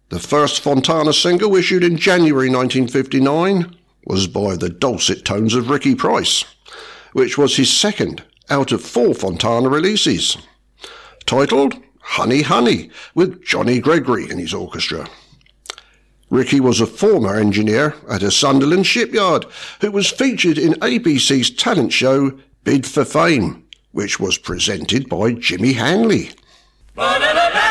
The first Fontana single, issued in January 1959, was by the dulcet tones of Ricky Price, which was his second out of 4 Fontana releases, titled Honey Honey, with Johnny Gregory in his orchestra. Ricky was a former engineer at a Sunderland shipyard who was featured in ABC's talent show Bid for Fame, which was presented by Jimmy Hanley.